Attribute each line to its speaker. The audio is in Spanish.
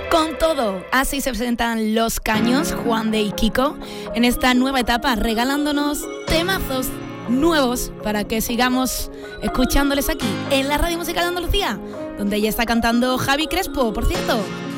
Speaker 1: Con todo, así se presentan Los Caños, Juan de y Kiko, en esta nueva etapa, regalándonos temazos nuevos para que sigamos escuchándoles aquí, en la Radio Musical de Andalucía, donde ya está cantando Javi Crespo, por cierto.